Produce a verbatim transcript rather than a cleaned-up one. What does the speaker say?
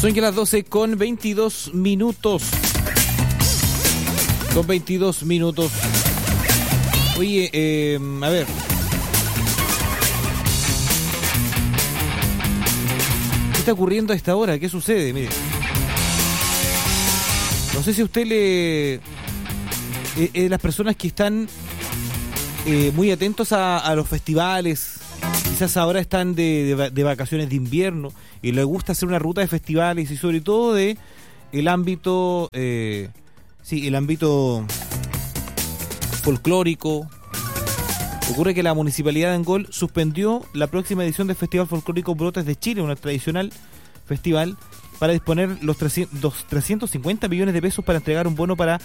Son ya las doce con veintidós minutos. Con veintidós minutos. Oye, eh, a ver. ¿Qué está ocurriendo a esta hora? ¿Qué sucede? Mire. No sé si a usted le... Eh, eh, las personas que están eh, muy atentos a, a los festivales, quizás ahora están de, de, de vacaciones de invierno y les gusta hacer una ruta de festivales y sobre todo de el ámbito, eh, sí, el ámbito folclórico. Ocurre que la Municipalidad de Angol suspendió la próxima edición del Festival Folclórico Brotes de Chile, un tradicional festival, para disponer los trescientos cincuenta millones de pesos para entregar un bono para